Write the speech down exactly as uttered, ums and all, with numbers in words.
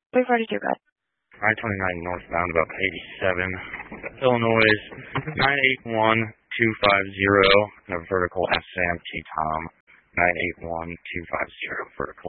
We've already do that. I twenty-nine northbound about eighty-seven. Illinois, nine eight one two five zero, and a vertical S M T Tom, nine eight one two five zero vertical.